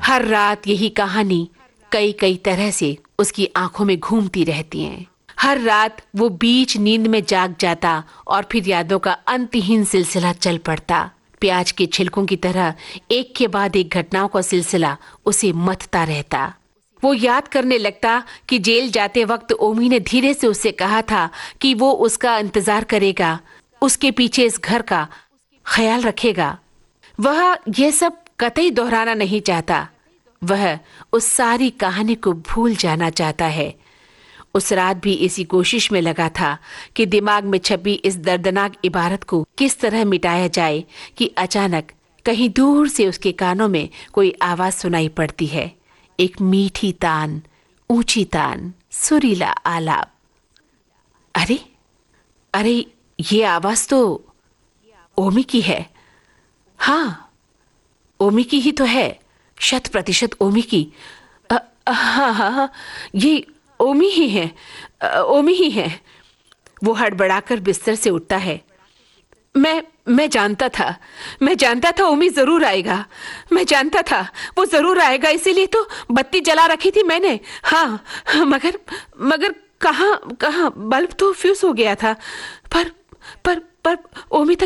हर रात यही कहानी कई कई तरह से उसकी आंखों में घूमती रहती है। हर रात वो बीच नींद में जाग जाता और फिर यादों का अंतहीन सिलसिला चल पड़ता। प्याज के छिलकों की तरह एक के बाद एक घटनाओं का सिलसिला उसे मथता रहता। वो याद करने लगता कि जेल जाते वक्त ओमी ने धीरे से उससे कहा था कि वो उसका इंतजार करेगा, उसके पीछे इस घर का ख्याल रखेगा। वह यह सब कतई दोहराना नहीं चाहता। वह उस सारी कहानी को भूल जाना चाहता है। उस रात भी इसी कोशिश में लगा था कि दिमाग में छपी इस दर्दनाक इबारत को किस तरह मिटाया जाए कि अचानक कहीं दूर से उसके कानों में कोई आवाज सुनाई पड़ती है। एक मीठी तान, ऊंची तान, सुरीला आलाप। अरे अरे, ये आवाज तो ओमी की है। हाँ, ओमी की ही तो है, 100% ओमी की। हाँ हाँ हाँ, ये ओमी ही है, ओमी ही है। वो हड़बड़ाकर बिस्तर से उठता है। मैं जानता था ओमी जरूर आएगा। मैं जानता था वो जरूर आएगा, इसीलिए तो बत्ती जला रखी थी मैंने। हाँ, मगर कहाँ बल्ब तो फ्यूज हो गया था। पर ओमी तक